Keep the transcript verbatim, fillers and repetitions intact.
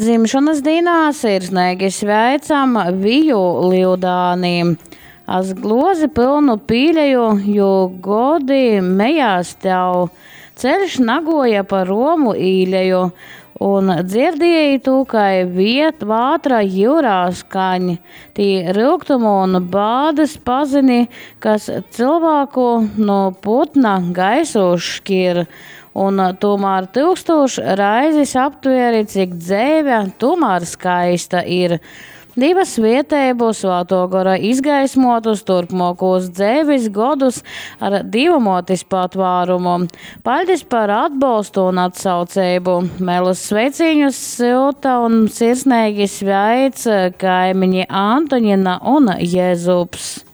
Dzimšanas dienā sirsnīgi sveicam Viju Liudāni. Az glozi pilnu pīļeju, jo godi mejās tev. Ceļš nagoja pa Romu īļeju, un dzirdēji tu, kai viet vātra jūrā skaņ. Tī rilktumu un bādas pazini, kas cilvēku no putna gaisu šķir. Un tomēr tūkstoši raizes aptvēri, cik dzēve tomēr skaista ir. Divas vietēbu Svāto gara izgaismotus turpmākos dzēvis godus ar divamotis patvērumu. Paldies par atbalstu un atsaucību. Mēlus sveiciņus silta un sirsnīgi sveic kaimiņi Antonina un Jēzups.